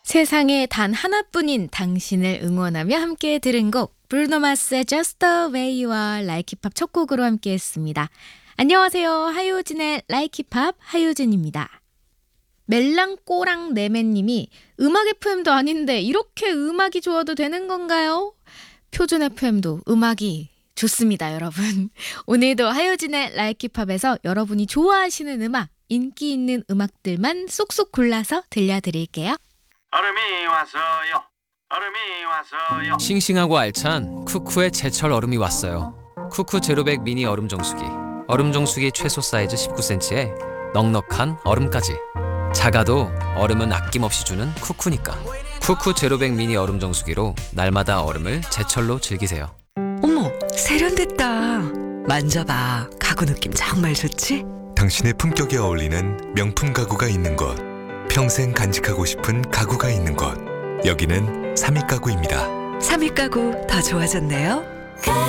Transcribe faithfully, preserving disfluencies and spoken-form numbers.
세상에 단 하나뿐인 당신을 응원하며 함께 들은 곡 브루노 마스의 Just the Way You Are 라이키팝 첫 곡으로 함께 했습니다. 안녕하세요. 하효진의 라이키팝 하효진입니다. 멜랑꼬랑 네맨님이 음악 에프엠도 아닌데 이렇게 음악이 좋아도 되는 건가요? 표준 에프엠도 음악이 좋습니다, 여러분. 오늘도 하효진의 라이키팝에서 여러분이 좋아하시는 음악, 인기 있는 음악들만 쏙쏙 골라서 들려드릴게요. 얼음이 왔어요. 얼음이 왔어요. 싱싱하고 알찬 쿠쿠의 제철 얼음이 왔어요. 쿠쿠 제로백 미니 얼음 정수기. 얼음 정수기 최소 사이즈 십구 센티미터에 넉넉한 얼음까지. 작아도 얼음은 아낌없이 주는 쿠쿠니까. 쿠쿠 제로백 미니 얼음 정수기로 날마다 얼음을 제철로 즐기세요. 어머, 세련됐다. 만져봐. 가구 느낌 정말 좋지? 당신의 품격에 어울리는 명품 가구가 있는 곳, 평생 간직하고 싶은 가구가 있는 곳, 여기는 삼익 가구입니다. 삼익 가구 더 좋아졌네요.